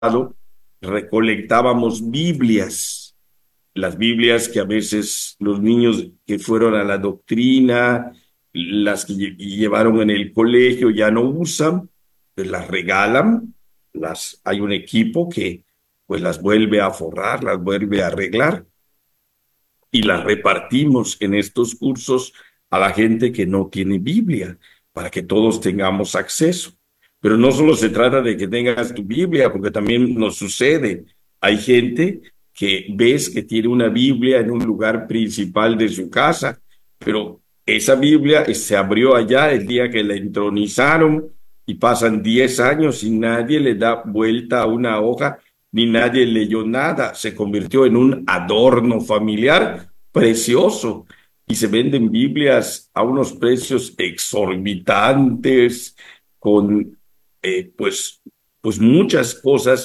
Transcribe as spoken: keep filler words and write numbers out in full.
recolectábamos Biblias, las Biblias que a veces los niños que fueron a la doctrina, las que lle- llevaron en el colegio ya no usan, pues las regalan, las, hay un equipo que pues las vuelve a forrar, las vuelve a arreglar y las repartimos en estos cursos a la gente que no tiene Biblia, para que todos tengamos acceso. Pero no solo se trata de que tengas tu Biblia, porque también nos sucede. Hay gente que ves que tiene una Biblia en un lugar principal de su casa, pero esa Biblia se abrió allá el día que la entronizaron y pasan diez años y nadie le da vuelta a una hoja ni nadie leyó nada. Se convirtió en un adorno familiar precioso y se venden Biblias a unos precios exorbitantes con eh, pues, pues muchas cosas